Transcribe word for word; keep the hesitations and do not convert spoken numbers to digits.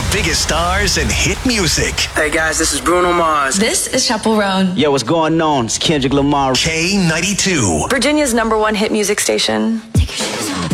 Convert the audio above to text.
biggest stars and hit music. Hey guys, this is Bruno Mars. This is Chaperone. Yo, what's going on? It's Kendrick Lamar. K ninety-two. Virginia's number one hit music station.